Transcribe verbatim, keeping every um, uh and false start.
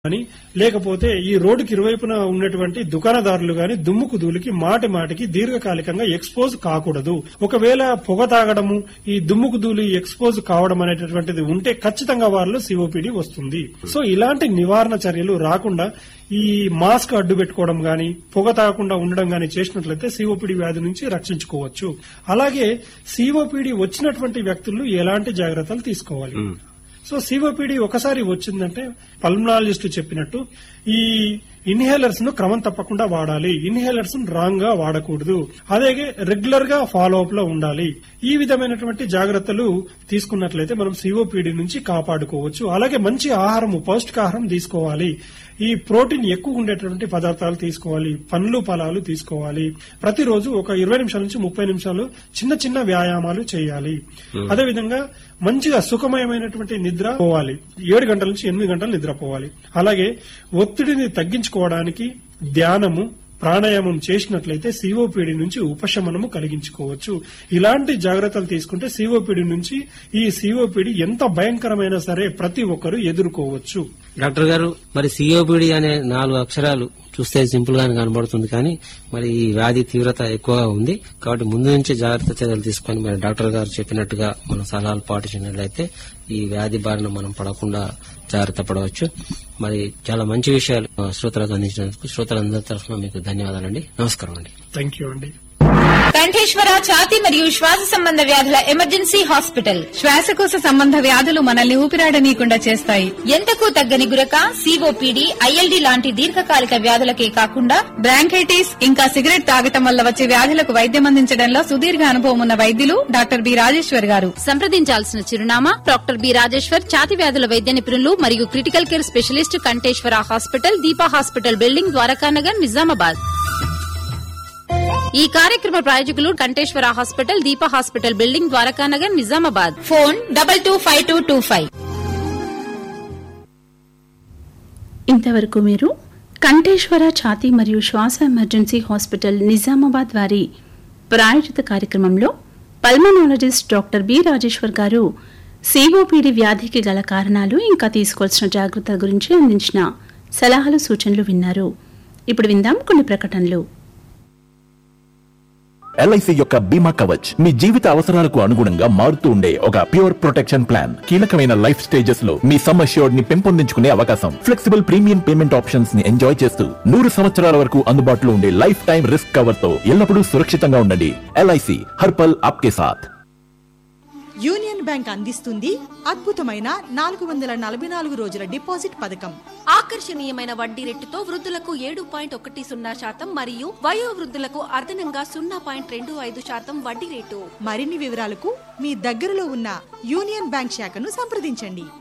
అని లేకపోతే ఈ రోడ్డుకి ఇరువైపున ఉన్నటువంటి దుకాణదారులు గాని దుమ్ముకు ధూళికి మాటి మాటికి దీర్ఘకాలికంగా ఎక్స్పోజ్ కాకూడదు. ఒకవేళ పొగ తాగడము ఈ దుమ్ముకు ధూళి ఎక్స్పోజ్ కావడం అనేటటువంటిది ఉంటే ఖచ్చితంగా వారిలో సిఓపిడి వస్తుంది. సో ఇలాంటి నివారణ చర్యలు రాకుండా ఈ మాస్క్ అడ్డు పెట్టుకోవడం గాని పొగ తాగకుండా ఉండడం గాని చేసినట్లయితే సిఓపిడి వ్యాధి నుంచి రక్షించుకోవచ్చు. అలాగే సిఓపిడి వచ్చినటువంటి వ్యక్తులు ఎలాంటి జాగ్రత్తలు తీసుకోవాలి? సో సిఓపిడి ఒకసారి వచ్చిందంటే పల్మనాలజిస్ట్ చెప్పినట్టు ఈ ఇన్హేలర్స్ ను క్రమం తప్పకుండా వాడాలి. ఇన్హేలర్స్ ను రాంగ్ గా వాడకూడదు. అలాగే రెగ్యులర్ గా ఫాలో అప్ లో ఉండాలి. ఈ విధమైనటువంటి జాగ్రత్తలు తీసుకున్నట్లయితే మనం సిఓపిడి నుంచి కాపాడుకోవచ్చు. అలాగే మంచి ఆహారం పౌష్టికాహారం తీసుకోవాలి. ఈ ప్రోటీన్ ఎక్కువ ఉండేటువంటి పదార్థాలు తీసుకోవాలి. పండ్లు ఫలాలు తీసుకోవాలి. ప్రతిరోజు ఒక ఇరవై నిమిషాల నుంచి ముప్పై నిమిషాలు చిన్న చిన్న వ్యాయామాలు చేయాలి. అదేవిధంగా మంచిగా సుఖమయమైనటువంటి నిద్ర పోవాలి. ఏడు గంటల నుంచి ఎనిమిది గంటలు నిద్రపోవాలి. అలాగే ఒత్తిడిని తగ్గించుకోవడానికి ధ్యానము ప్రాణాయామం చేసినట్లయితే సిఓపిడి నుంచి ఉపశమనము కలిగించుకోవచ్చు. ఇలాంటి జాగ్రత్తలు తీసుకుంటే సిఓపిడి నుంచి ఈ సిఓపిడి ఎంత భయంకరమైనా సరే ప్రతి ఒక్కరూ ఎదుర్కోవచ్చు. డాక్టర్ గారు, మరి సిఓపిడి అనే నాలుగు అక్షరాలు చూస్తే సింపుల్ గానే కనబడుతుంది, కానీ మరి ఈ వ్యాధి తీవ్రత ఎక్కువగా ఉంది. కాబట్టి ముందు నుంచే జాగ్రత్త చర్యలు తీసుకుని మరి డాక్టర్ గారు చెప్పినట్టుగా మన సలహాలు పాటించినట్లయితే ఈ వ్యాధి బారిన మనం పడకుండా జాగ్రత్త పడవచ్చు. మరి చాలా మంచి విషయాలు శ్రోతలకు అందించినందుకు శ్రోతలందరి తరఫున మీకు ధన్యవాదాలండి. నమస్కారం అండి. థ్యాంక్ యూ అండి. కంఠేశ్వర ఛాతీ మరియు శ్వాస సంబంధ వ్యాధుల ఎమర్జెన్సీ హాస్పిటల్. శ్వాసకోశ సంబంధ వ్యాధులు మనల్ని ఊపిరాడనీయకుండా చేస్తాయి. ఎంతకు తగ్గని గురక, సిఓపిడి, ఐఎల్డి లాంటి దీర్ఘకాలిక వ్యాధులకే కాకుండా బ్రాంకైటిస్ ఇంకా సిగరెట్ తాగటం వల్ల వచ్చే వ్యాధులకు వైద్యం అందించడంలో సుదీర్ఘ అనుభవం ఉన్న వైద్యులు డాక్టర్ బి రాజేశ్వర్ గారు. సంప్రదించాల్సిన చిరునామా డాక్టర్ బి రాజేశ్వర్, ఛాతీ వ్యాధుల వైద్య నిపుణులు మరియు critical care specialist, Kanteshwara hospital, Deepa hospital building, Dwarakanagar, Nizamabad. ఈ కార్యక్రమ ప్రాయోజకులు Kanteshwara hospital, Deepa hospital building, Dwarakanagar, Nizamabad. Phone double two five two two five. ఇంతవరకు మీరు కంఠేశ్వర ఛాతీ మరియు శ్వాస ఎమర్జెన్సీ హాస్పిటల్ నిజామాబాద్ వారి ప్రాయోజిత కార్యక్రమంలో పల్మనాలజిస్ట్ డాక్టర్ బి రాజేశ్వర్ గారు సిఓపిడి వ్యాధికి గల కారణాలు ఇంకా తీసుకోవాల్సిన జాగ్రత్తల గురించి అందించిన సలహాలు సూచనలు విన్నారు. ఇప్పుడు విందాం కొన్ని ప్రకటనలు. ఎల్ఐసి యొక్క బీమా కవచ్ మీ జీవిత అవసరాలకు అనుగుణంగా మారుతూ ఉండే ఒక ప్యూర్ ప్రొటెక్షన్ ప్లాన్. కీలకమైన లైఫ్ స్టేజెస్ లో మీ సమ్ అష్యూర్డ్ ని పెంపొందించుకునే అవకాశం, ఫ్లెక్సిబుల్ ప్రీమియం పేమెంట్ ఆప్షన్స్ ని ఎంజాయ్ చేస్తూ నూరు సంవత్సరాల వరకు అందుబాటులో ఉండే లైఫ్ టైం రిస్క్ కవర్ తో ఎల్లప్పుడూ సురక్షితంగా ఉండండి. ఎల్ఐసి హర్పల్ ఆప్కే సాథ్. యూనియన్ బ్యాంక్ అందిస్తుంది అద్భుతమైన నాలుగు వందల నలభై నాలుగు రోజుల డిపాజిట్ పథకం. ఆకర్షణీయమైన వడ్డీ రేటుతో వృద్ధులకు ఏడు పాయింట్ ఒకటి సున్నా శాతం మరియు వయో వృద్ధులకు అదనంగా సున్నా పాయింట్ రెండు ఐదు శాతం వడ్డీ రేటు. మరిన్ని వివరాలకు మీ దగ్గరలో ఉన్న యూనియన్ బ్యాంక్ శాఖను సంప్రదించండి.